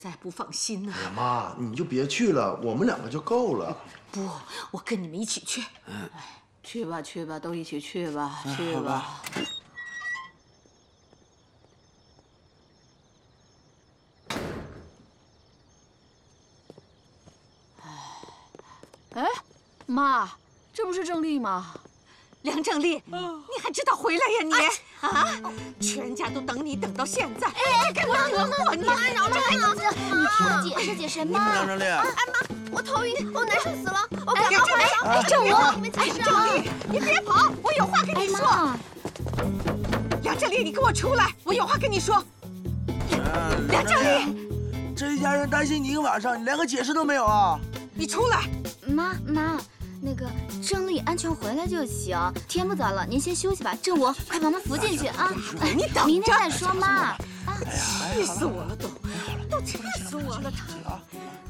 再不放心呢。 哎呀妈，你就别去了，我们2个就够了。 不，我跟你们一起去。去吧，去吧，都一起去吧，去吧。哎，妈，这不是郑丽吗？梁正丽，你还知道回来呀你？啊，全家都等你等到现在，这该我惹祸你！ 饶了孩子，你听我解释解释妈。 梁正丽， 妈，我头晕，我难受死了，我赶梁快正丽， 回郑我， 你们解释郑丽，你别跑，我有话跟你说。梁正丽，你跟我出来，我有话跟你说。梁正丽， 这一家人担心你一个晚上，你连个解释都没有啊！ 你出来。 妈，那个郑丽安全回来就行，天不早了，您先休息吧。郑我，快把妈扶进去啊！ 你等着， 明天再说妈。 气死我了都气死我了他。